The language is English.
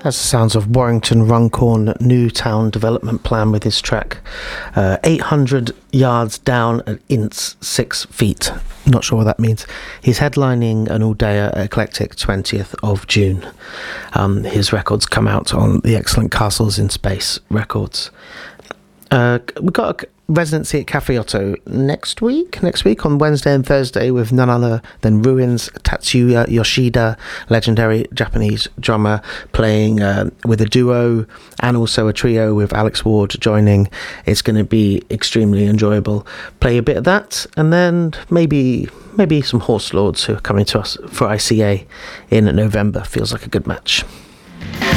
That's the sounds of Warrington Runcorn New Town Development Plan with his track 800 yards down at Ince 6 feet. Not sure what that means. He's headlining an all-day at Eclectic 20th of June. His records come out on the excellent Castles in Space records. We've got a residency at Cafe Otto next week on Wednesday and Thursday with none other than Ruins, Tatsuya Yoshida, legendary Japanese drummer, playing with a duo and also a trio with Alex Ward joining. It's going to be extremely enjoyable. Play a bit of that, and then maybe some Horse Lords who are coming to us for ICA in November. Feels like a good match.